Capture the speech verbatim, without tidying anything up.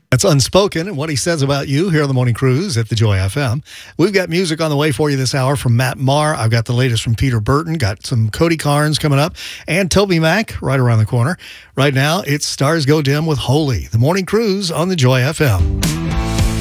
That's Unspoken and what he says about you here on the Morning Cruise at the Joy F M. We've got music on the way for you this hour from Matt Maher. I've got the latest from Peter Burton, got some Cody Carnes coming up, and Toby Mac right around the corner. Right now, it's Stars Go Dim with Holy, the Morning Cruise on the Joy F M.